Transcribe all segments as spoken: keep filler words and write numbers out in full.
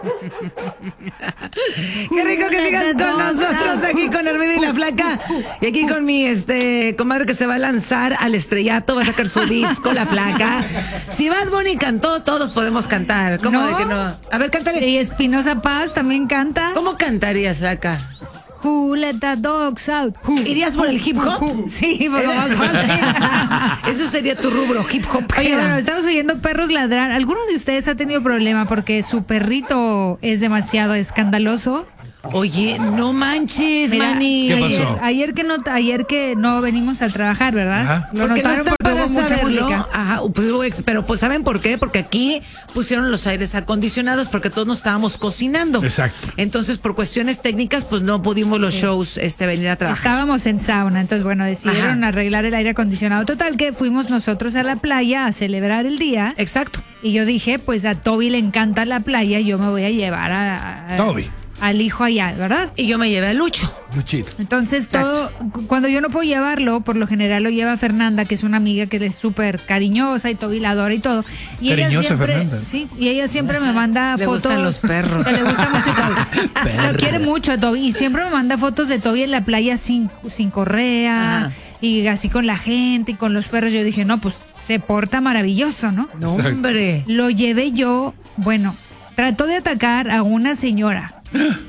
Qué rico que sigas con nosotros aquí con Hermida y la Flaca. Y aquí con mi este comadre que se va a lanzar al estrellato, va a sacar su disco, La Flaca. Si Bad Bunny cantó, todos podemos cantar. ¿Cómo ¿No? de que no? A ver, cántale. Y Espinosa Paz también canta. ¿Cómo cantarías, Flaca? Who let the dogs out? Who? ¿Irías por el hip hop? Sí, por lo más fácil. Eso sería tu rubro, hip hop. Oye, bueno, estamos oyendo perros ladrar. ¿Alguno de ustedes ha tenido problema porque su perrito es demasiado escandaloso? Oye, no manches, Mira, Manny. ¿Qué ayer, pasó? ayer que no ayer que no venimos a trabajar, ¿verdad? Ajá. Lo Porque no notaron está porque para hubo mucha saberlo. música. Ajá, pues, pero pues ¿saben por qué? Porque aquí pusieron los aires acondicionados porque todos nos estábamos cocinando. Exacto. Entonces, por cuestiones técnicas, pues no pudimos los Sí. shows este venir a trabajar. Estábamos en sauna, entonces bueno, decidieron Ajá. arreglar el aire acondicionado. Total que fuimos nosotros a la playa a celebrar el día. Exacto. Y yo dije, pues a Toby le encanta la playa, yo me voy a llevar a, a- Toby. al hijo allá, ¿verdad? Y yo me llevé a Lucho. Luchito. Entonces Exacto. todo, cu- cuando yo no puedo llevarlo, por lo general lo lleva Fernanda, que es una amiga que es súper cariñosa y Toby la adora y todo. Y ella Cariñosa, siempre, Fernanda. sí, y ella siempre me manda Le fotos. gustan los perros. Que le gusta mucho Toby. Lo quiere mucho a Toby y siempre me manda fotos de Toby en la playa sin, sin correa. Ajá. Y así con la gente y con los perros. Yo dije, no, pues se porta maravilloso, ¿no? No, Exacto. hombre. Lo llevé yo, bueno, trató de atacar a una señora.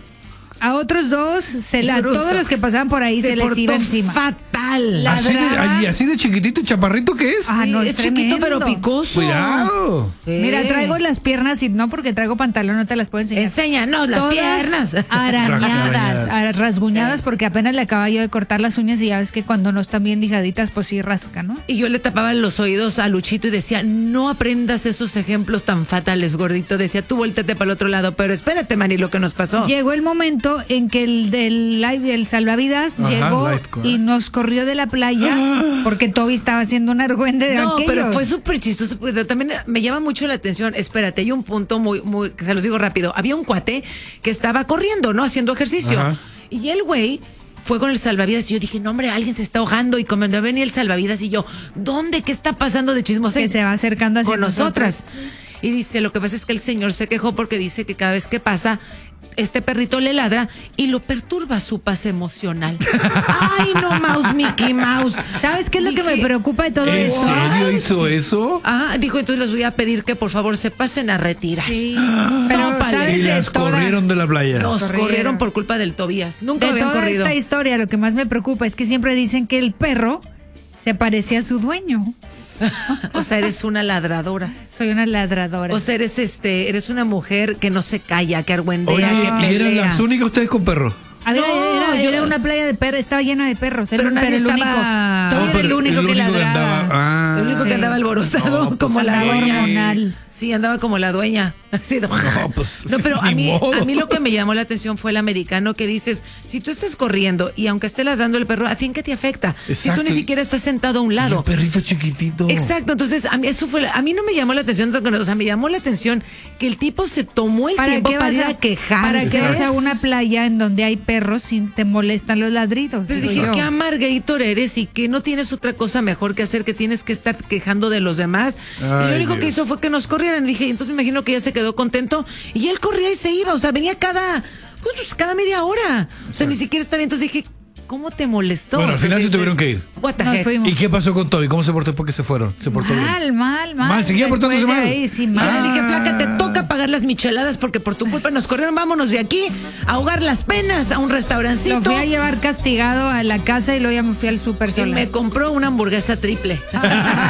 A otros dos, se la, Bruto. todos los que pasaban por ahí se, Se les portó iba encima. fatal. La- Así de, Ladraba. ay, así de chiquitito y chaparrito que es. Ah, no, es es chiquito pero tremendo. picoso. Cuidado. Sí. Mira, traigo las piernas y no porque traigo pantalón, no te las puedo enseñar. Enséñanos las Todas piernas. arañadas, Arañadas. ara- rasguñadas, Sí. porque apenas le acababa yo de cortar las uñas y ya ves que cuando no están bien lijaditas, pues sí rasca, ¿no? Y yo le tapaba los oídos a Luchito y decía, no aprendas esos ejemplos tan fatales, gordito. Decía, tú vuéltate para el otro lado, pero espérate, Manny, lo que nos pasó. Llegó el momento en que el del live, el salvavidas, Ajá, llegó lifeguard. y nos corrió de la playa porque Toby estaba haciendo un argüende de No, aquellos. pero fue súper chistoso, porque también me llama mucho la atención. Espérate, hay un punto muy, muy, que se los digo rápido. Había un cuate que estaba corriendo, ¿no? Haciendo ejercicio. Ajá. Y el güey fue con el salvavidas y yo dije, no, hombre, alguien se está ahogando. Y cuando venía el salvavidas y yo, ¿dónde? ¿Qué está pasando de chismosa? Que se va acercando hacia con nosotras. Y dice, lo que pasa es que el señor se quejó porque dice que cada vez que pasa, este perrito le ladra y lo perturba su paz emocional. Ay, no, Mouse, Mickey Mouse. ¿Sabes qué es lo que me Dije, preocupa de todo ¿En esto? serio hizo eso? Ajá, dijo, entonces les voy a pedir que por favor se pasen a retirar. Sí, pero Tópale. ¿sabes Y de las toda- corrieron de la playa. Nos corrieron. corrieron. por culpa del Tobías. Nunca de habían toda corrido. esta historia, lo que más me preocupa es que siempre dicen que el perro se parecía a su dueño. O sea, eres una ladradora. Soy una ladradora. O sea, eres este, eres una mujer que no se calla, que argüendea, Oye, que ¿y eran pelea. las únicas ustedes con perro? A ver, No, era, yo- era una playa de perros, estaba llena de perros. Era Pero un nadie perro el único. estaba- Toby No, era pero el único que ladraba. andaba. Ah. El único que Sí. andaba alborotado No, pues, como la andaba dueña. hormonal. Sí, andaba como la dueña. Así de- No, pues, No, pero a ni mí, modo. a mí lo que me llamó la atención fue el americano que dices, si tú estás corriendo y aunque esté ladrando el perro, ¿a ti en qué te afecta? Si Exacto. tú ni siquiera estás sentado a un Y lado. un perrito chiquitito. Exacto, entonces a mí eso fue, a mí no me llamó la atención, o sea, me llamó la atención que el tipo se tomó el tiempo para vas ir a quejarse. ¿Para qué vas a una playa en donde hay perros si te molestan los ladridos? Pero digo dije, yo. qué amargadito eres y que no tienes otra cosa mejor que hacer, que tienes que estar quejando de los demás. y lo Ay, único que Dios. hizo fue que nos corrieran. Y dije, entonces me imagino que ella se quedó contento y él corría y se iba, o sea, venía cada, pues, cada media hora. O sea, ni siquiera estaba bien. Entonces dije, ¿cómo te molestó? Bueno, al final Entonces se tuvieron dices, que ir. What the Nos heck? fuimos. ¿Y qué pasó con Toby? ¿Cómo se portó después que se fueron? Se portó bien. Mal, mal, mal. Mal, seguía Después portándose de mal. ahí, sí, Y mal. le dije, flaca, te toca pagar las micheladas porque por tu culpa nos corrieron. Vámonos de aquí a ahogar las penas a un restaurancito. Lo fui a llevar castigado a la casa y luego ya me fui al súper Y sola. me compró una hamburguesa triple.